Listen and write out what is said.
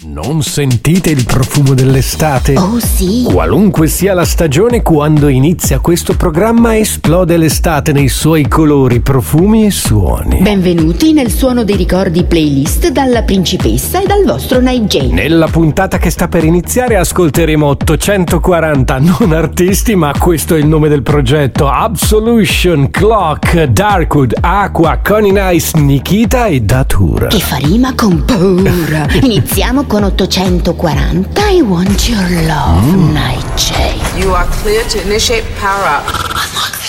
Non sentite il profumo dell'estate? Oh sì! Qualunque sia la stagione, quando inizia questo programma esplode l'estate nei suoi colori, profumi e suoni. Benvenuti nel Suono dei Ricordi playlist dalla Principessa e dal vostro Night J. Nella puntata che sta per iniziare ascolteremo 840, non artisti, ma questo è il nome del progetto: Absolution, Clock, Darkwood, Aqua, Connie Nice, Nikita e Datura. Che fa rima con paura. Iniziamo con 840 I Want Your Love, Night J. You are clear to initiate power up.